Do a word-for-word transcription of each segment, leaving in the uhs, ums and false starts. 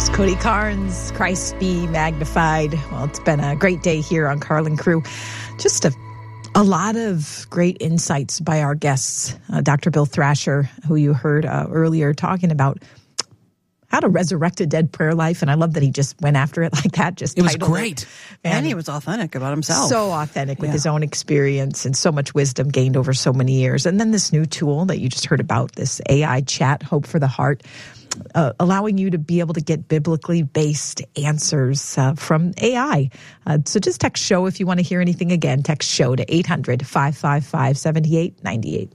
Cody Carnes, Christ be magnified. Well, it's been a great day here on Carlin Crew. Just a, a lot of great insights by our guests. Uh, Doctor Bill Thrasher, who you heard uh, earlier talking about how to resurrect a dead prayer life. And I love that he just went after it like that. Just It was great. It. And, and he was authentic about himself. So authentic with yeah. his own experience and so much wisdom gained over so many years. And then this new tool that you just heard about, this A I chat, Hope for the Heart, Uh, allowing you to be able to get biblically based answers uh, from A I. Uh, so just text SHOW if you want to hear anything again. Text SHOW to eight hundred, five five five, seven eight nine eight.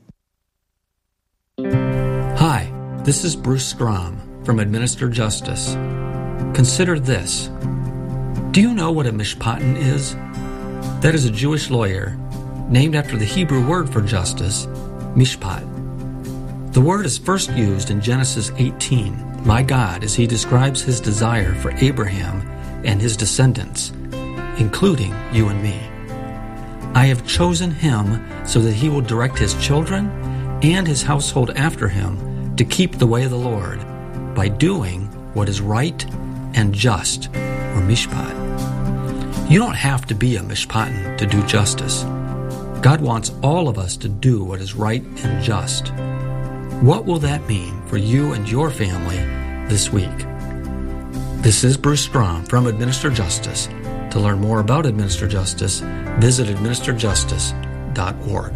Hi, this is Bruce Strom from Administer Justice. Consider this. Do you know what a mishpatin is? That is a Jewish lawyer named after the Hebrew word for justice, mishpat. The word is first used in Genesis eighteen by God as he describes his desire for Abraham and his descendants, including you and me. I have chosen him so that he will direct his children and his household after him to keep the way of the Lord by doing what is right and just, or mishpat. You don't have to be a mishpatin to do justice. God wants all of us to do what is right and just. What will that mean for you and your family this week? This is Bruce Strom from Administer Justice. To learn more about Administer Justice, visit administer justice dot org.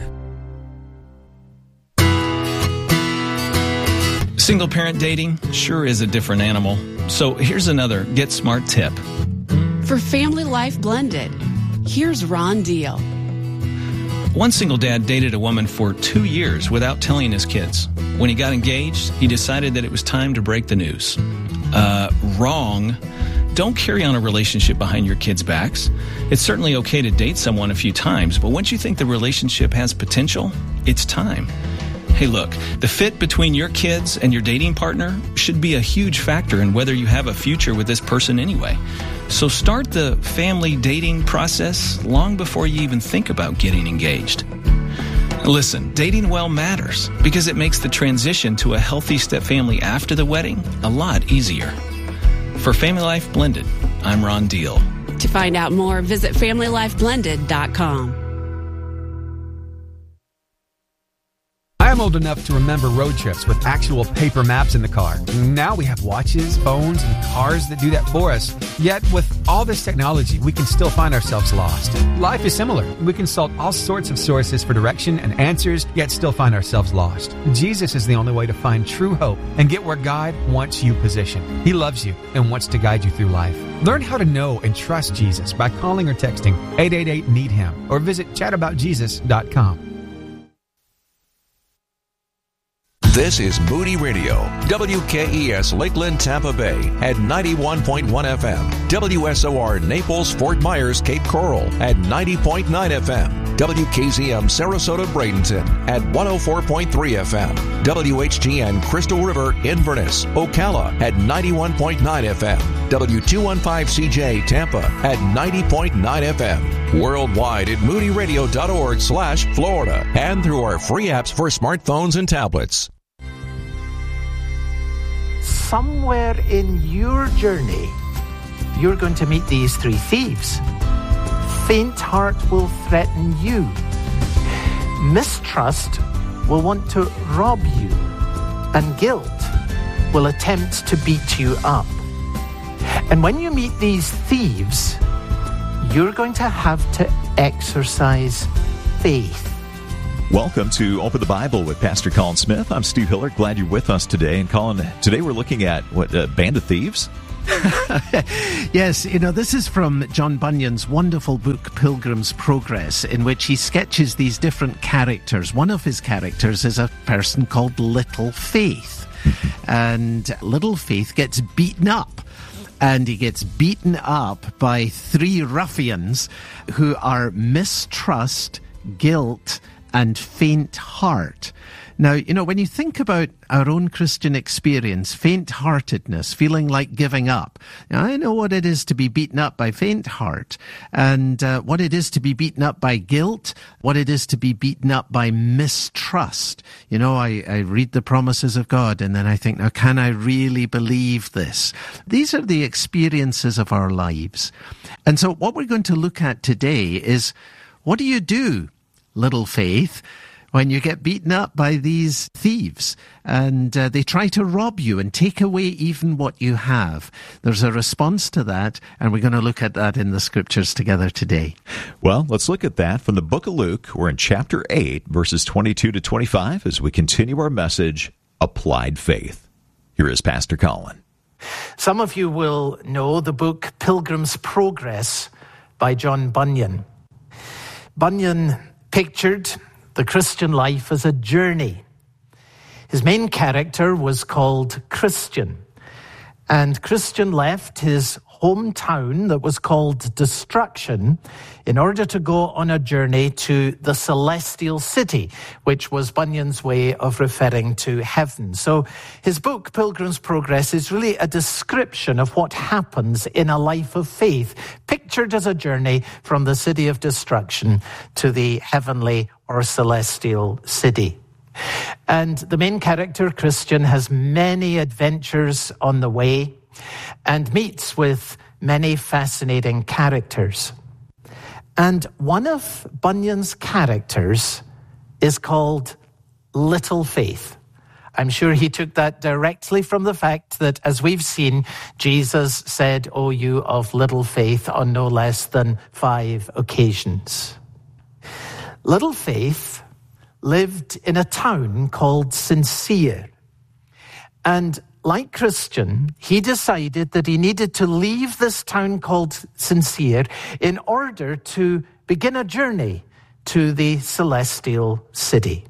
Single parent dating sure is a different animal. So here's another Get Smart tip. For Family Life Blended, here's Ron Deal. One single dad dated a woman for two years without telling his kids. When he got engaged, he decided that it was time to break the news. Uh, wrong. Don't carry on a relationship behind your kids' backs. It's certainly okay to date someone a few times, but once you think the relationship has potential, it's time. Hey, look, the fit between your kids and your dating partner should be a huge factor in whether you have a future with this person anyway. So start the family dating process long before you even think about getting engaged. Listen, dating well matters because it makes the transition to a healthy step family after the wedding a lot easier. For Family Life Blended, I'm Ron Deal. To find out more, visit family life blended dot com. I'm old enough to remember road trips with actual paper maps in the car. Now we have watches, phones, and cars that do that for us. Yet with all this technology, we can still find ourselves lost. Life is similar. We consult all sorts of sources for direction and answers, yet still find ourselves lost. Jesus is the only way to find true hope and get where God wants you positioned. He loves you and wants to guide you through life. Learn how to know and trust Jesus by calling or texting eight eight eight, need him or visit chat about jesus dot com. This is Moody Radio, W K E S Lakeland, Tampa Bay at ninety-one point one F M, W S O R Naples, Fort Myers, Cape Coral at ninety point nine F M, W K Z M Sarasota, Bradenton at one oh four point three F M, W H G N Crystal River, Inverness, Ocala at ninety-one point nine F M, W two fifteen C J Tampa at ninety point nine F M, worldwide at moody radio dot org slash Florida and through our free apps for smartphones and tablets. Somewhere in your journey, you're going to meet these three thieves. Faint heart will threaten you. Mistrust will want to rob you. And guilt will attempt to beat you up. And when you meet these thieves, you're going to have to exercise faith. Welcome to Open the Bible with Pastor Colin Smith. I'm Steve Hiller. Glad you're with us today. And Colin, today we're looking at, what, a band of thieves? Yes, you know, this is from John Bunyan's wonderful book, Pilgrim's Progress, in which he sketches these different characters. One of his characters is a person called Little Faith. And Little Faith gets beaten up. And he gets beaten up by three ruffians who are mistrust, guilt, and faint heart. Now, you know, when you think about our own Christian experience, faint-heartedness, feeling like giving up, now, I know what it is to be beaten up by faint heart, and uh, what it is to be beaten up by guilt, what it is to be beaten up by mistrust. You know, I, I read the promises of God, and then I think, now, can I really believe this? These are the experiences of our lives. And so what we're going to look at today is, what do you do, little faith, when you get beaten up by these thieves and uh, they try to rob you and take away even what you have? There's a response to that, and we're going to look at that in the scriptures together today. Well, let's look at that from the book of Luke. We're in chapter eight, verses twenty-two to twenty-five, as we continue our message, Applied Faith. Here is Pastor Colin. Some of you will know the book Pilgrim's Progress by John Bunyan. Bunyan pictured the Christian life as a journey. His main character was called Christian, and Christian left his hometown that was called Destruction in order to go on a journey to the celestial city, which was Bunyan's way of referring to heaven. So his book, Pilgrim's Progress, is really a description of what happens in a life of faith, pictured as a journey from the city of destruction to the heavenly or celestial city. And the main character, Christian, has many adventures on the way and meets with many fascinating characters. And one of Bunyan's characters is called Little Faith. I'm sure he took that directly from the fact that, as we've seen, Jesus said, "O you of little faith," on no less than five occasions. Little Faith lived in a town called Sincere. And like Christian, he decided that he needed to leave this town called Sincere in order to begin a journey to the celestial city.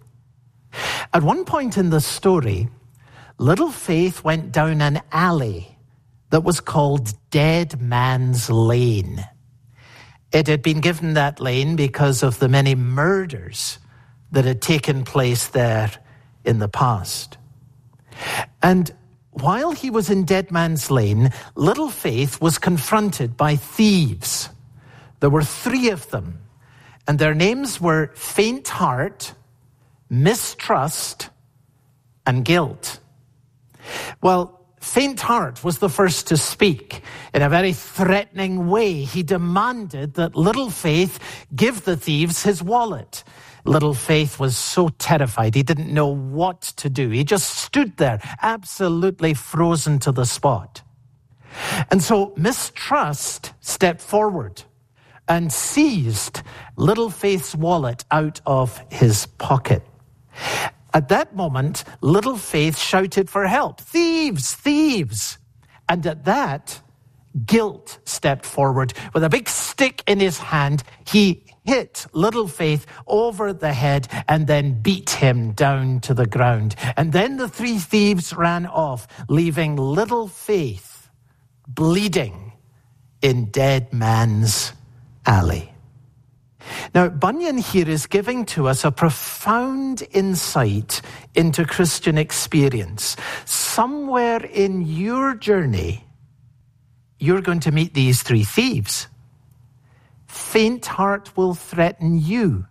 At one point in the story, Little Faith went down an alley that was called Dead Man's Lane. It had been given that lane because of the many murders that had taken place there in the past. And while he was in Dead Man's Lane, Little Faith was confronted by thieves. There were three of them, and their names were Faint Heart, Mistrust, and Guilt. Well, Faint Heart was the first to speak. In a very threatening way, he demanded that Little Faith give the thieves his wallet. Little Faith was so terrified, he didn't know what to do. He just stood there, absolutely frozen to the spot. And so Mistrust stepped forward and seized Little Faith's wallet out of his pocket. At that moment, Little Faith shouted for help. "Thieves! Thieves!" And at that, Guilt stepped forward. With a big stick in his hand, he hit Little Faith over the head and then beat him down to the ground. And then the three thieves ran off, leaving Little Faith bleeding in Dead Man's Alley. Now, Bunyan here is giving to us a profound insight into Christian experience. Somewhere in your journey, you're going to meet these three thieves. Faint heart will threaten you.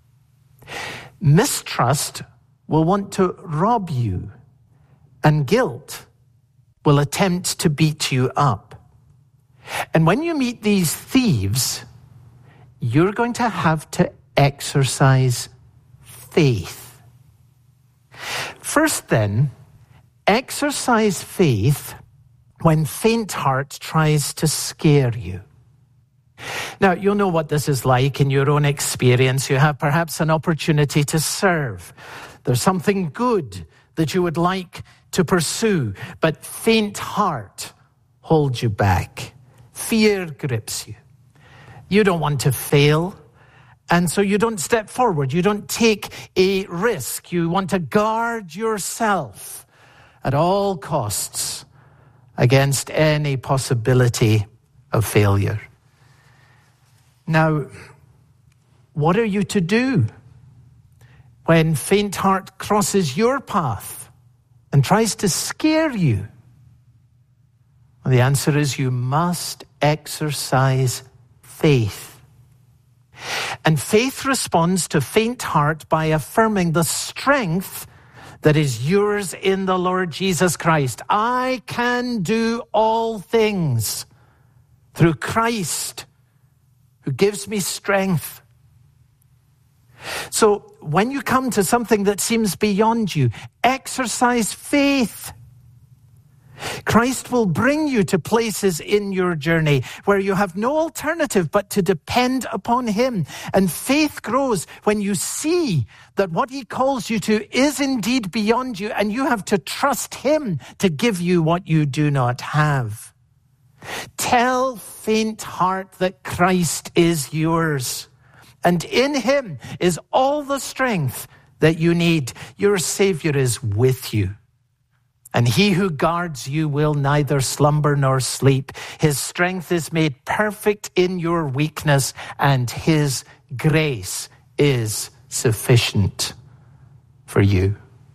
Mistrust will want to rob you. And guilt will attempt to beat you up. And when you meet these thieves, you're going to have to exercise faith. First then, exercise faith when faint heart tries to scare you. Now, you'll know what this is like in your own experience. You have perhaps an opportunity to serve. There's something good that you would like to pursue, but faint heart holds you back. Fear grips you. You don't want to fail, and so you don't step forward. You don't take a risk. You want to guard yourself at all costs against any possibility of failure. Now, what are you to do? when faint heart crosses your path and tries to scare you? Well, the answer is you must exercise faith. And faith responds to faint heart by affirming the strength that is yours in the Lord Jesus Christ. I can do all things through Christ who gives me strength. So when you come to something that seems beyond you, exercise faith. Christ will bring you to places in your journey where you have no alternative but to depend upon him. And faith grows when you see that what he calls you to is indeed beyond you, and you have to trust him to give you what you do not have. Tell faint heart that Christ is yours, and in him is all the strength that you need. Your Savior is with you. And he who guards you will neither slumber nor sleep. His strength is made perfect in your weakness, and his grace is sufficient for you.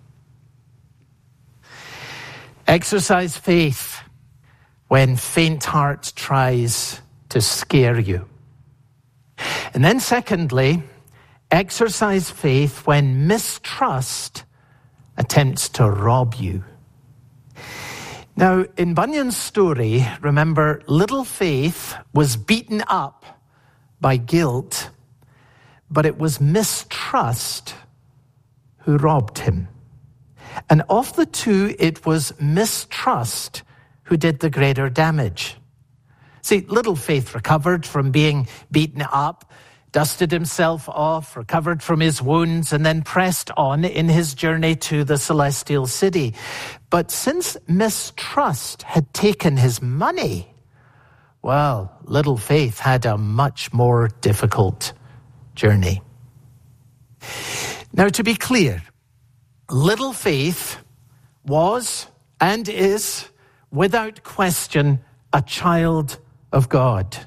Exercise faith when faint heart tries to scare you. And then secondly, exercise faith when mistrust attempts to rob you. Now, in Bunyan's story, remember, little Faith was beaten up by guilt, but it was mistrust who robbed him. And of the two, it was mistrust who did the greater damage. See, little Faith recovered from being beaten up, dusted himself off, recovered from his wounds, and then pressed on in his journey to the celestial city. But since mistrust had taken his money, well, little Faith had a much more difficult journey. Now, to be clear, little Faith was and is, without question, a child of God.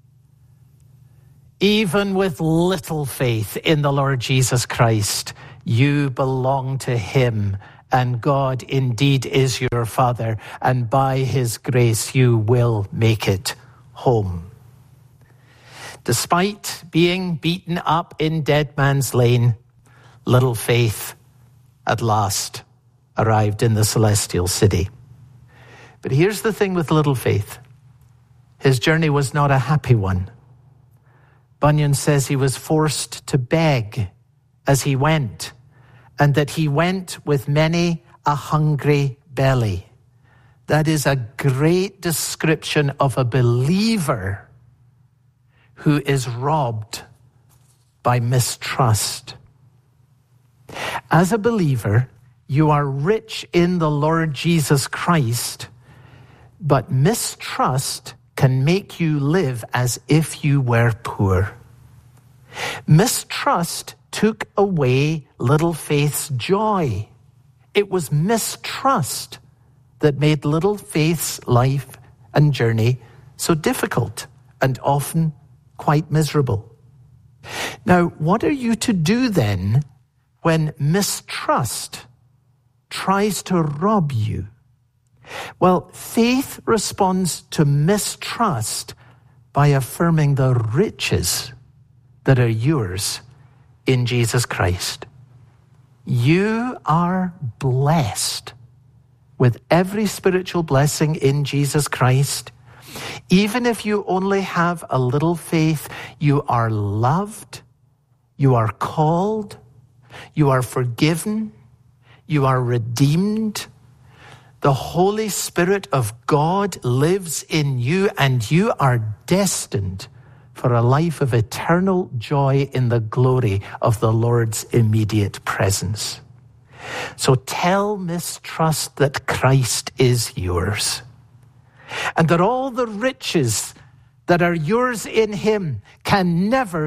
Even with little faith in the Lord Jesus Christ, you belong to him, and God indeed is your Father, and by his grace you will make it home. Despite being beaten up in Dead Man's Lane, little Faith at last arrived in the celestial city. But here's the thing with little Faith. His journey was not a happy one. Bunyan says he was forced to beg as he went, and that he went with many a hungry belly. That is a great description of a believer who is robbed by mistrust. As a believer, you are rich in the Lord Jesus Christ, but mistrust can make you live as if you were poor. Mistrust took away little Faith's joy. It was mistrust that made little Faith's life and journey so difficult and often quite miserable. Now, what are you to do then when mistrust tries to rob you? Well, faith responds to mistrust by affirming the riches that are yours in Jesus Christ. You are blessed with every spiritual blessing in Jesus Christ. Even if you only have a little faith, you are loved, you are called, you are forgiven, you are redeemed. The Holy Spirit of God lives in you, and you are destined for a life of eternal joy in the glory of the Lord's immediate presence. So tell mistrust that Christ is yours, and that all the riches that are yours in him can never